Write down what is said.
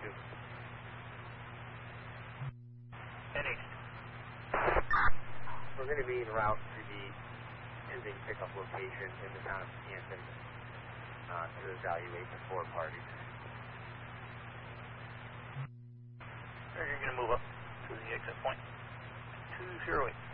NH. We're going to be en route to the ending pickup location in the town of Canton to evaluate the 4 parties. You're going to move up to the exit point. 208.